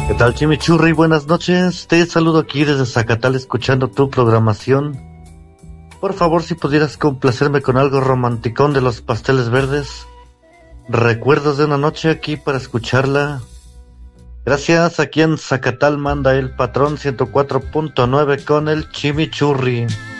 ¿Qué tal, Chimichurri? Buenas noches. Te saludo aquí desde Zacatal escuchando tu programación. Por favor, si pudieras complacerme con algo romanticón de los Pasteles Verdes. Recuerdos de una noche aquí para escucharla. Gracias, aquí en Zacatal manda el patrón 104.9 con el Chimichurri.